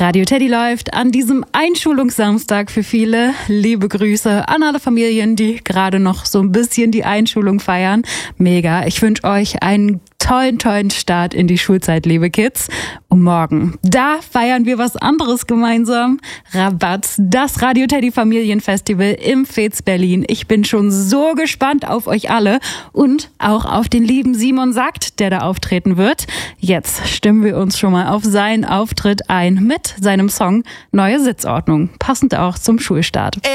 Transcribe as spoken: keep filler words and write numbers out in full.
Radio Teddy läuft an diesem Einschulungssamstag für viele. Liebe Grüße an alle Familien, die gerade noch so ein bisschen die Einschulung feiern. Mega. Ich wünsche euch einen tollen, tollen Start in die Schulzeit, liebe Kids. Und morgen, da feiern wir was anderes gemeinsam. Rabatz, das Radio Teddy Familienfestival im Fez Berlin. Ich bin schon so gespannt auf euch alle und auch auf den lieben Simon Sagt, der da auftreten wird. Jetzt stimmen wir uns schon mal auf seinen Auftritt ein mit seinem Song Neue Sitzordnung, passend auch zum Schulstart.